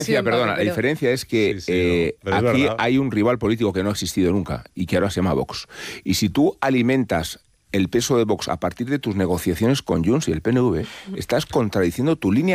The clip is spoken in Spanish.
Perdona, la diferencia es que aquí hay un rival político que no ha existido nunca y que ahora se llama Vox. Y si tú alimentas el peso de Vox a partir de tus negociaciones con Junts y el PNV, estás contradiciendo tu línea